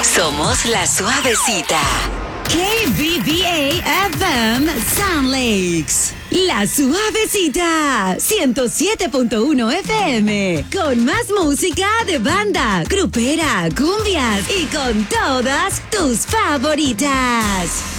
Somos La Suavecita. KBBA FM Sound Lakes. La Suavecita. 107.1 FM. Con más música de banda, grupera, cumbias y con todas tus favoritas.